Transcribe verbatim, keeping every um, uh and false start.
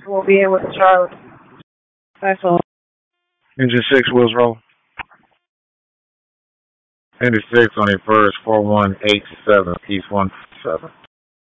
We'll be in with Charlie. That's all. Engine six wheels roll. Engine six on your first four one eight seven, piece one seven.